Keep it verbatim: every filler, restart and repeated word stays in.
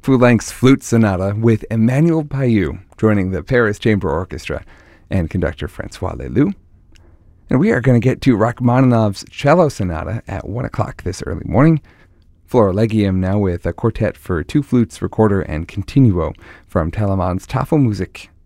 Poulenc's Flute Sonata with Emmanuel Payou joining the Paris Chamber Orchestra and conductor Francois Leloux. And we are going to get to Rachmaninoff's Cello Sonata at one o'clock this early morning. Florilegium now with a quartet for two flutes, recorder, and continuo from Telemann's Tafelmusik.